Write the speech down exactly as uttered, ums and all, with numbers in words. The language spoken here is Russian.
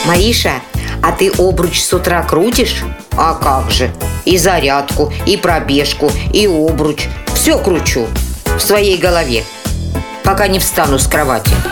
Мариша, а ты обруч с утра крутишь? А как же? И зарядку, и пробежку, и обруч. Все кручу в своей голове, пока не встану с кровати.